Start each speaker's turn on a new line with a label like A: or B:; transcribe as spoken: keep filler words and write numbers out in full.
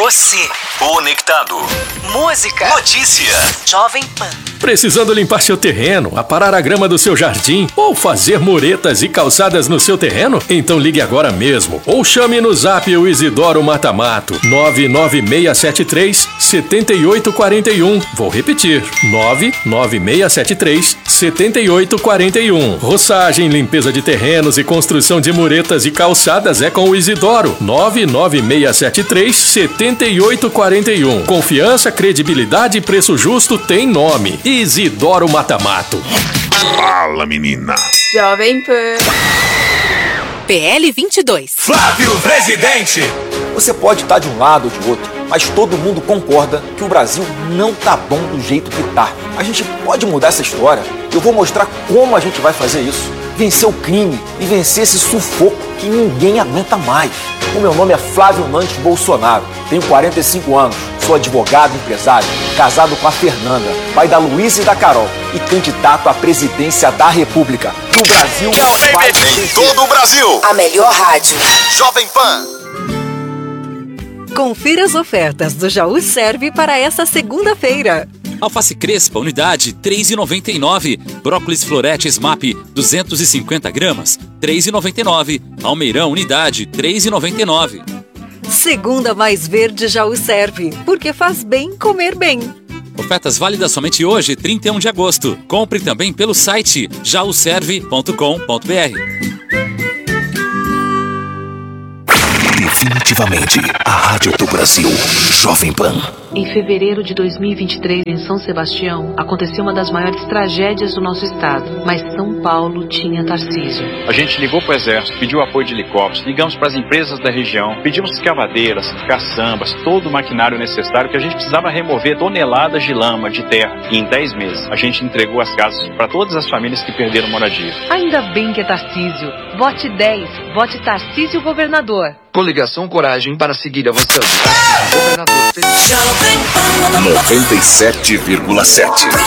A: Você.
B: Conectado.
A: Música.
B: Notícia.
A: Jovem Pan.
C: Precisando limpar seu terreno, aparar a grama do seu jardim ou fazer muretas e calçadas no seu terreno? Então ligue agora mesmo ou chame no zap o Isidoro Matamato nove nove seis sete três sete oito quatro um. Vou repetir, nove nove seis sete três sete oito quatro um. Roçagem, limpeza de terrenos e construção de muretas e calçadas é com o Isidoro nove nove seis sete três sete oito quatro um. Confiança, credibilidade e preço justo tem nome. Isidoro Matamato.
D: Fala, menina.
E: Jovem Pan.
A: P L vinte e dois.
B: Flávio Presidente.
F: Você pode estar de um lado ou de outro, mas todo mundo concorda que o Brasil não tá bom do jeito que tá. A gente pode mudar essa história. Eu vou mostrar como a gente vai fazer isso. Vencer o crime e vencer esse sufoco que ninguém aguenta mais. O meu nome é Flávio Nantes Bolsonaro, tenho quarenta e cinco anos, sou advogado e empresário, casado com a Fernanda, pai da Luísa e da Carol e candidato à presidência da República. O Brasil vai vencer.
B: Em todo o Brasil.
A: A melhor rádio.
B: Jovem Pan.
G: Confira as ofertas do Jaú Serve para essa segunda-feira.
H: Alface Crespa, unidade, três reais e noventa e nove centavos. Brócolis Florete Smap, duzentos e cinquenta gramas, três reais e noventa e nove centavos. Almeirão, unidade, três reais e noventa e nove centavos.
G: Segunda mais verde Jaú Serve, porque faz bem comer bem.
H: Ofertas válidas somente hoje, trinta e um de agosto. Compre também pelo site jaú serve ponto com ponto b r.
B: Definitivamente a rádio do Brasil. Jovem Pan.
I: Em fevereiro de dois mil e vinte e três, em São Sebastião, aconteceu uma das maiores tragédias do nosso estado. Mas São Paulo tinha Tarcísio.
J: A gente ligou para o Exército, pediu apoio de helicópteros, ligamos para as empresas da região, pedimos escavadeiras, caçambas, todo o maquinário necessário que a gente precisava remover toneladas de lama, de terra. E em dez meses, a gente entregou as casas para todas as famílias que perderam moradia.
I: Ainda bem que é Tarcísio. Vote dez. Vote Tarcísio Governador.
K: Coligação Coragem para seguir avançando. Governador
B: noventa e sete vírgula sete.